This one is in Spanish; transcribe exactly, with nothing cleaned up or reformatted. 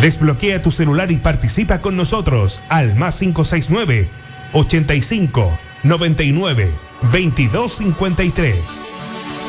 Desbloquea tu celular y participa con nosotros al más cinco seis nueve, ochenta y cinco, noventa y nueve, veintidós cincuenta y tres.